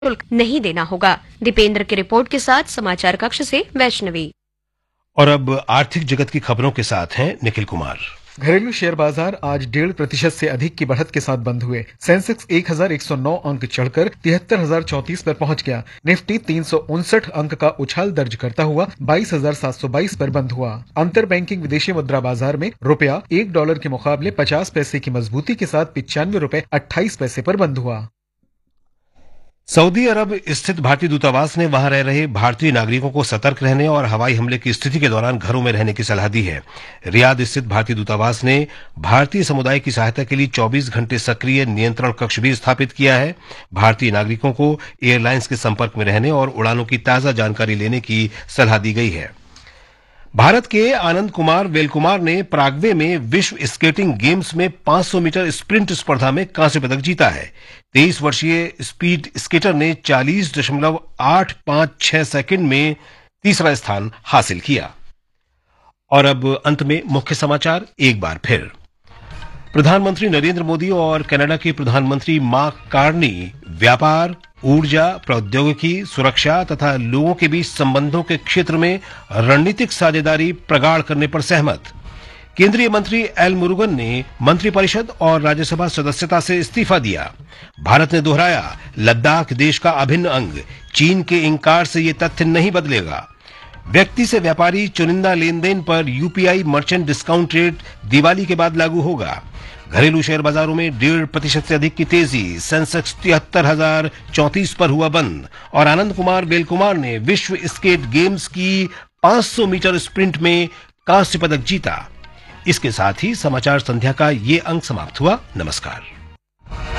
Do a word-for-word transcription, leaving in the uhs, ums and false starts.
शुल्क नहीं देना होगा। दीपेंद्र की रिपोर्ट के साथ समाचार कक्ष से वैष्णवी। और अब आर्थिक जगत की खबरों के साथ हैं निखिल कुमार। घरेलू शेयर बाजार आज डेढ़ प्रतिशत से अधिक की बढ़त के साथ बंद हुए। सेंसेक्स एक हजार एक सौ नौ अंक चढ़कर तिहत्तर हजार चौंतीस पर पहुंच गया। निफ्टी तीन सौ उनसठ अंक का उछाल दर्ज करता हुआ बाईस हजार सात सौ बाईस पर बंद हुआ। अंतर बैंकिंग विदेशी मुद्रा बाजार में रुपया एक डॉलर के मुकाबले पचास पैसे की मजबूती के साथ पिचानवे रुपए अट्ठाईस पैसे पर बंद हुआ। सऊदी अरब स्थित भारतीय दूतावास ने वहां रह रहे भारतीय नागरिकों को सतर्क रहने और हवाई हमले की स्थिति के दौरान घरों में रहने की सलाह दी है। रियाद स्थित भारतीय दूतावास ने भारतीय समुदाय की सहायता के लिए चौबीस घंटे सक्रिय नियंत्रण कक्ष भी स्थापित किया है। भारतीय नागरिकों को एयरलाइंस के संपर्क में रहने और उड़ानों की ताजा जानकारी लेने की सलाह दी गई है। भारत के आनंद कुमार वेलकुमार ने पराग्वे में विश्व स्केटिंग गेम्स में पांच सौ मीटर स्प्रिंट स्पर्धा में कांस्य पदक जीता है। तेईस वर्षीय स्पीड स्केटर ने चालीस दशमलव आठ पांच छह सेकंड में तीसरा स्थान हासिल किया। और अब अंत में मुख्य समाचार एक बार फिर। प्रधानमंत्री नरेंद्र मोदी और कनाडा के प्रधानमंत्री मार्क कार्नी व्यापार, ऊर्जा, प्रौद्योगिकी, सुरक्षा तथा लोगों के बीच संबंधों के क्षेत्र में रणनीतिक साझेदारी प्रगाढ़ करने पर सहमत। केंद्रीय मंत्री एल मुरुगन ने मंत्रिपरिषद और राज्यसभा सदस्यता से इस्तीफा दिया। भारत ने दोहराया, लद्दाख देश का अभिन्न अंग, चीन के इंकार से ये तथ्य नहीं बदलेगा। व्यक्ति से व्यापारी चुनिंदा लेन देन पर UPI merchant discount rate Diwali के बाद लागू होगा। घरेलू शेयर बाजारों में डेढ़ प्रतिशत से अधिक की तेजी, सेंसेक्स तिहत्तर हजार चौंतीस पर हुआ बंद। और आनंद कुमार वेलकुमार ने विश्व स्केट गेम्स की पांच सौ मीटर स्प्रिंट में कांस्य पदक जीता। इसके साथ ही समाचार संध्या का ये अंक समाप्त हुआ। नमस्कार।